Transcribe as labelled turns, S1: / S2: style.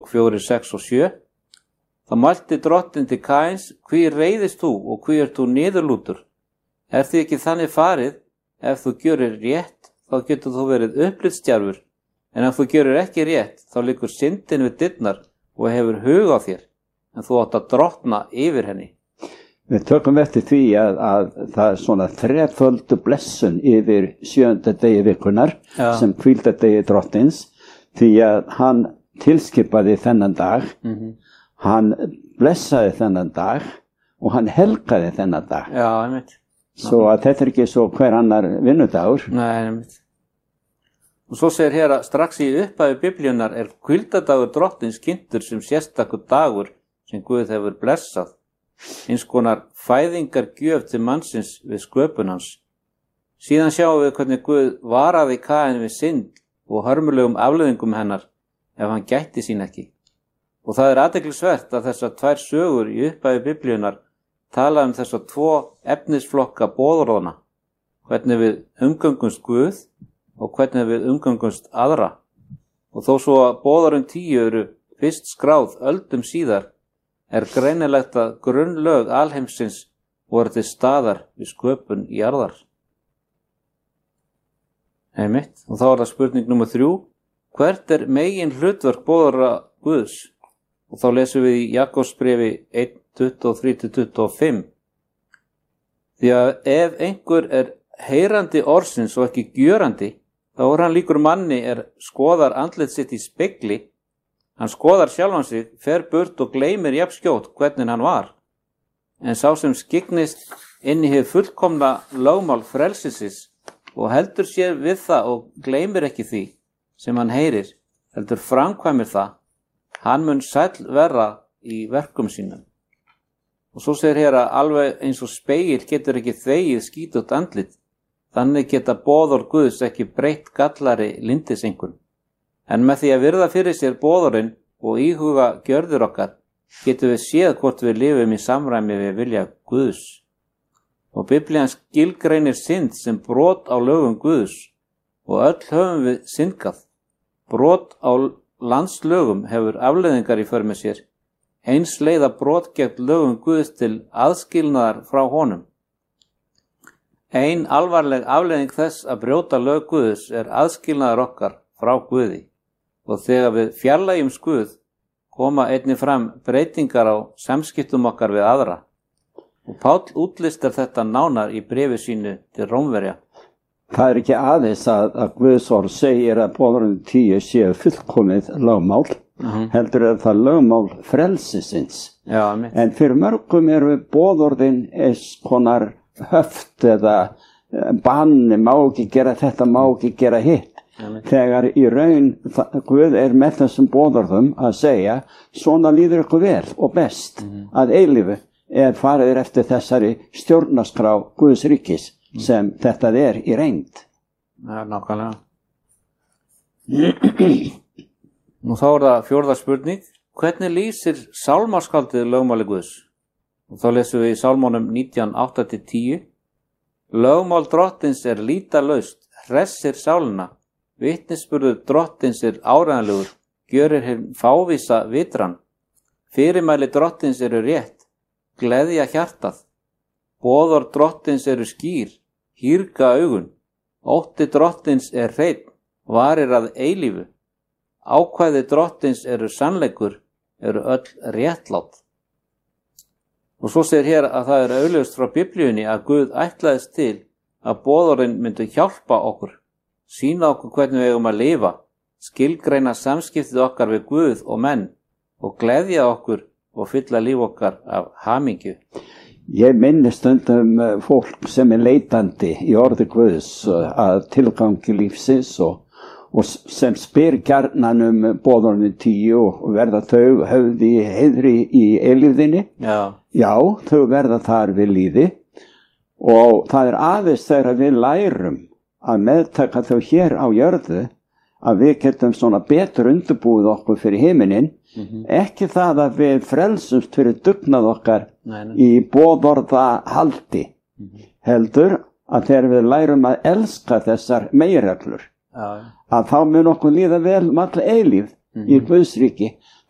S1: 4, 6 og 7. Þá mælti drottinn til Kains, hví reiðist þú og hví ert þú niðurlútur? Er því ekki þannig farið, ef þú gjörir rétt, þá getur þú verið upplitsdjarfur, en ef þú gjörir ekki rétt, þá liggur syndin við dyrnar og hefur hug á þér, en þú átt að drottna yfir henni.
S2: Við tökum eftir því að það er svona þreföldu blessun yfir 7. degi vikunar sem hvíldardegi drottins, því að hann tilskipaði þennan dag, hann blessaði þennan dag og hann helgaði þennan dag.
S1: Já, einmitt.
S2: Svo að þetta er ekki svo hver annar vinnudagur.
S1: Nei, einmitt. Og svo segir hér að strax í upphafi Biblíunnar er hvíldardagur drottins kynntur sem sérstakur dagur sem Guð hefur blessað. Eins konar fæðingargjöf til mannsins við sköpun hans. Síðan sjáum við hvernig Guð varaði Kain við synd og hörmulegum afleiðingum hennar ef hann gætti sín ekki. Og það er athyglisvert að þessar 2 sögur í upphafi Biblíunnar tala þessar 2 efnisflokka boðorðana, hvernig við umgöngumst Guð og hvernig við umgöngumst aðra. Og þó svo að boðorðin 10 eru fyrst skráð öldum síðar, er greinilegt að grunnlög alheimsins voru til staðar við sköpun jarðar. Einmitt. Og þá er það spurning nummer 3. Hvert er megin hlutverk boðorða Guðs? Og þá lesum við í Jakobsbréfi 1, 23-25. Því að ef einhver er heyrandi orðsins og ekki gjörandi, þá er hann líkur manni skoðar andlit sitt í spegli. Hann skoðar sjálfan sig, fer burt og gleymir jafnskjótt hvernig hann var. En sá sem skygnist inn í hið fullkomna lögmál frelsisins og heldur sér við það og gleymir ekki því sem hann heyrir, heldur framkvæmir það, hann mun sæll verða í verkum sínum. Og svo segir hér að alveg eins og spegill getur ekki þvegið skítut andlit, þannig geta boðorð Guðs ekki breytt gallari lindisengun. En með því að virða fyrir sér boðorðin og íhuga gjörðir okkar, getum við séð hvort við lifum í samræmi við vilja Guðs. Og Biblían skilgreinir synd sem brot á lögum Guðs og öll höfum við syndgað. Brot á landslögum hefur afleiðingar í för með sér. Eins leiða brot gegn lögum Guðs til aðskilnaðar frá honum. Ein alvarleg afleiðing þess að brjóta lög Guðs er aðskilnaðar okkar frá Guði. Og þegar við fjarlægjum Guð, koma einnig fram breytingar á samskiptum okkar við aðra. Og Páll útlistar þetta nánar í bréfi sínu til Rómverja.
S2: Það er ekki aðeins að Guðs orð segir að boðorðin 10 séu fullkomið lögmál, heldur það lögmál frelsisins.
S1: Já,
S2: en fyrir mörgum eru boðorðin eins konar höft eða bann, má ekki gera þetta, má ekki gera hitt. Þegar í raun Guð er með þessum boðorðum að segja, svona líður ykkur vel og best að eilífu farið eftir þessari stjórnarskrá Guðs ríkis sem þetta er í reynd.
S1: Ja, nákvæmlega. Nú þá er það 4. spurning. Hvernig lýsir sálmaskáldið lögmáli Guðs? Og þá lesum við í Sálmónum 19, 8-10. Lögmál drottins er lýtalaust, hressir sálina. Vitnisburður drottins er áreiðanlegur, gjörir hinn fávísa vitran. Fyrirmæli drottins eru rétt, gleðja hjartað. Boðorð drottins eru skýr, hýrga augun. Ótti drottins er hreinn, varir að eilífu. Ákvæði drottins eru sannleikur, eru öll réttlát. Og svo segir hér að það er augljóst frá Biblíunni að Guð ætlaðist til að boðorðin myndu hjálpa okkur. Sýna okkur hvernig við eigum að lifa, skilgreina samskiptið okkar við Guð og menn og gleðja okkur og fylla líf okkar af hamingju.
S2: Ég minni stundum fólk sem er leitandi í orði Guðs að tilgangi lífsins og sem spyr gjarnan boðorðin 10 og verða þau höfði heiðri í eilífðinni. Já, þau verða þar við líði og það er aðeins þegar við lærum að meðtaka þau hér á jörðu að við getum svona betur undirbúið okkur fyrir himinin, ekki það að við frelsumst fyrir dugnað okkar í boðorða haldi, heldur að þegar við lærum að elska þessar meginreglur, að þá mun okkur líða vel alla eilífð í Guðs ríki,